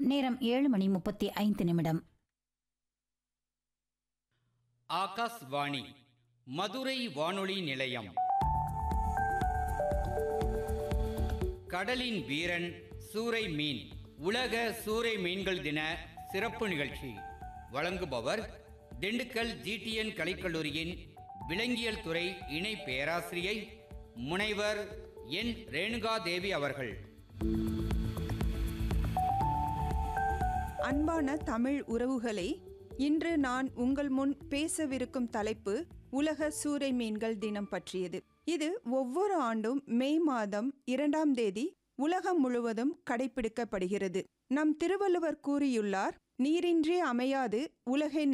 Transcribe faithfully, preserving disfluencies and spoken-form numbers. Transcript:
நேரம் ஏழு மணி முப்பத்தி ஐந்து நிமிடம். ஆகாஷ்வாணி மதுரை வானொலி நிலையம். கடலின் வீரன் சூரை மீன் உலக சூரை மீன்கள் தின சிறப்பு நிகழ்ச்சி. வழங்குபவர் திண்டுக்கல் ஜிடிஎன் கலைக்கல்லூரியின் விலங்கியல் துறை இணை பேராசிரியை முனைவர் என் ரேணுகாதேவி அவர்கள். அன்பான தமிழ் உறவுகளே, இன்று நான் உங்கள் முன் பேசவிருக்கும் தலைப்பு உலக சூரை மீன்கள் தினம் பற்றியது. இது ஒவ்வொரு ஆண்டும் மே மாதம் இரண்டாம் தேதி உலகம் முழுவதும் கடைபிடிக்கப்படுகிறது. நம் திருவள்ளுவர் கூறியுள்ளார், நீரின்றி அமையாது உலகை